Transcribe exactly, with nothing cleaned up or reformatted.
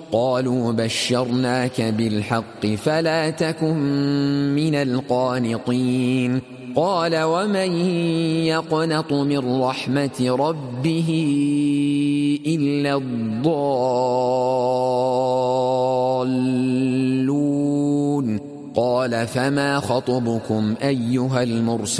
قالوا بشرناك بالحق فلا تكن من القانطين قال ومن يقنط من رحمة ربه إلا الضالون قال فما خطبكم أيها المرسلون